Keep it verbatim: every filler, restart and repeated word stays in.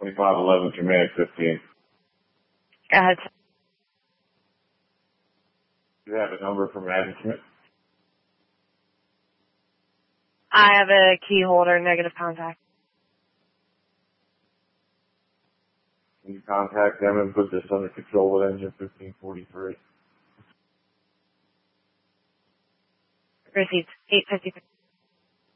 twenty-five eleven, command fifteen. Go ahead. Do you have a number for management? I have a key holder, negative contact. Can you contact them and put this under control with engine fifteen forty-three? Received. eight fifty-three.